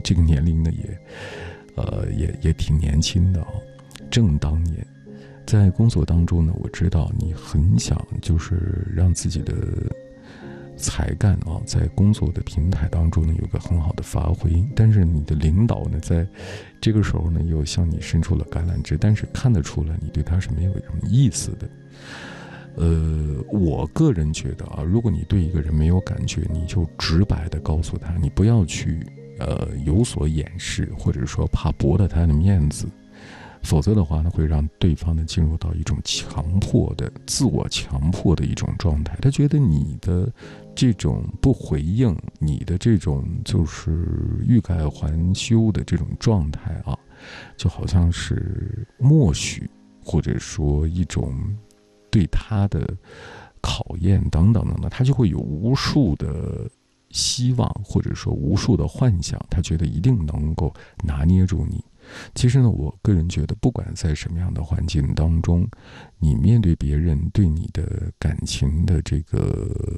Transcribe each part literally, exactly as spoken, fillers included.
这个年龄呢也，呃，也也挺年轻的啊、哦。正当年，在工作当中呢，我知道你很想就是让自己的才干啊，在工作的平台当中呢有个很好的发挥，但是你的领导呢，在这个时候呢又向你伸出了橄榄枝，但是看得出来你对他是没有什么意思的。呃，我个人觉得啊，如果你对一个人没有感觉，你就直白的告诉他，你不要去呃有所掩饰，或者说怕驳了他的面子，否则的话呢，会让对方呢进入到一种强迫的、自我强迫的一种状态。他觉得你的这种不回应，你的这种就是欲盖还休的这种状态啊，就好像是默许，或者说一种对他的考验等等等等，他就会有无数的希望，或者说无数的幻想，他觉得一定能够拿捏住你。其实呢，我个人觉得，不管在什么样的环境当中，你面对别人对你的感情的这个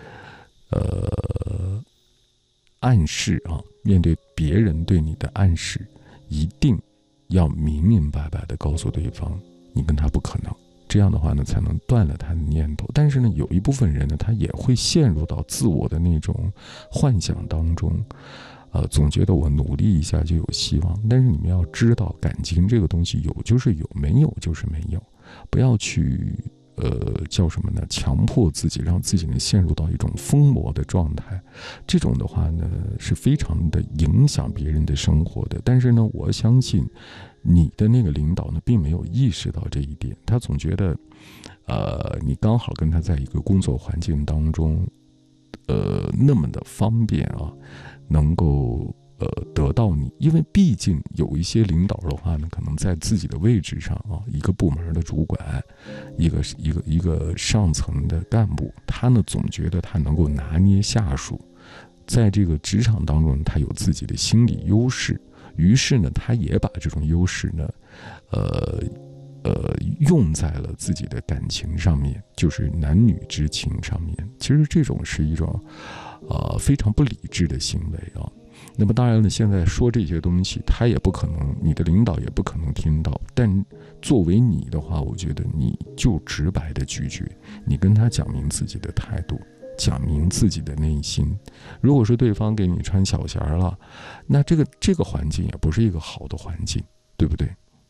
呃暗示啊，面对别人对你的暗示，一定要明明白白的告诉对方，你跟他不可能。这样的话呢，才能断了他的念头。但是呢，有一部分人呢，他也会陷入到自我的那种幻想当中，呃，总觉得我努力一下就有希望。但是你们要知道，感情这个东西有就是有，没有就是没有，不要去呃叫什么呢？强迫自己，让自己呢陷入到一种疯魔的状态。这种的话呢，是非常的影响别人的生活的。但是呢，我相信你的那个领导呢，并没有意识到这一点，他总觉得，呃，你刚好跟他在一个工作环境当中，呃，那么的方便啊，能够呃得到你，因为毕竟有一些领导的话呢，可能在自己的位置上啊，一个部门的主管，一个一个一个上层的干部，他呢总觉得他能够拿捏下属，在这个职场当中，他有自己的心理优势。于是呢，他也把这种优势呢，呃，呃，用在了自己的感情上面，就是男女之情上面。其实这种是一种，呃，非常不理智的行为啊。那么当然了，现在说这些东西，他也不可能，你的领导也不可能听到。但作为你的话，我觉得你就直白的拒绝，你跟他讲明自己的态度。讲明自己的内心。如果是对方给你穿小鞋了，那这个这个环境也不是一个好的环境，对不对？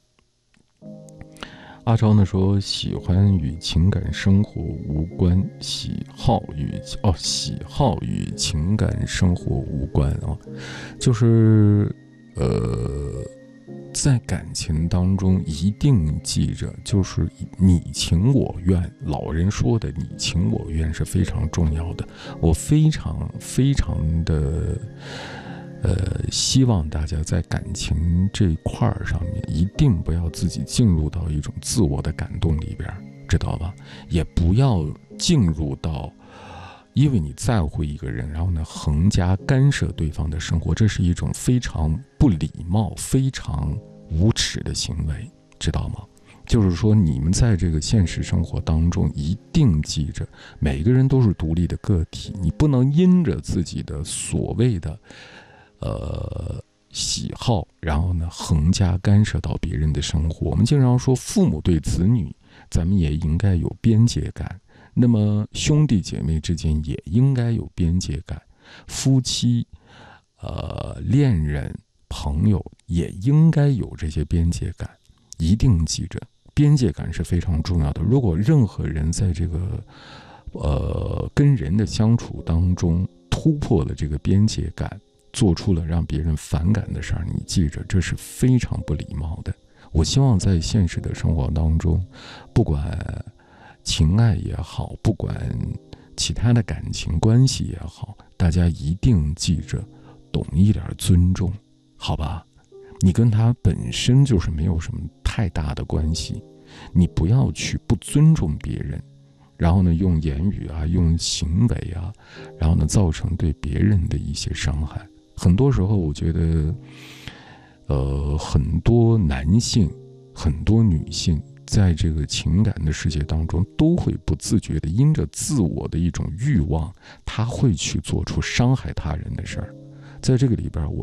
阿超呢说，喜欢与情感生活无关，喜好与哦喜好与情感生活无关啊，就是呃。在感情当中一定记着，就是你情我愿，老人说的你情我愿是非常重要的。我非常非常的呃希望大家在感情这一块上面一定不要自己进入到一种自我的感动里边，知道吧？也不要进入到因为你在乎一个人，然后呢横加干涉对方的生活，这是一种非常不礼貌、非常无耻的行为，知道吗？就是说，你们在这个现实生活当中，一定记着，每个人都是独立的个体，你不能因着自己的所谓的呃喜好，然后呢横加干涉到别人的生活。我们经常说，父母对子女，咱们也应该有边界感。那么兄弟姐妹之间也应该有边界感，夫妻、呃恋人、朋友也应该有这些边界感。一定记着，边界感是非常重要的。如果任何人在这个呃跟人的相处当中突破了这个边界感，做出了让别人反感的事儿，你记着，这是非常不礼貌的。我希望在现实的生活当中，不管情爱也好，不管其他的感情关系也好，大家一定记着懂一点尊重，好吧？你跟他本身就是没有什么太大的关系，你不要去不尊重别人，然后呢用言语啊，用行为啊，然后呢造成对别人的一些伤害。很多时候我觉得呃，很多男性很多女性在这个情感的世界当中，都会不自觉的因着自我的一种欲望，他会去做出伤害他人的事儿。在这个里边，我